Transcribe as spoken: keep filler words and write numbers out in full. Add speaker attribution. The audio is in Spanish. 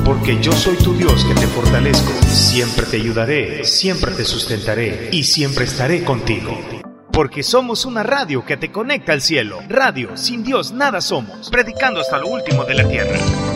Speaker 1: Porque yo soy tu Dios que te fortalezco. Siempre te ayudaré, siempre te sustentaré y siempre estaré contigo. Porque somos una radio que te conecta al cielo. Radio, sin Dios nada somos. Predicando hasta lo último de la tierra.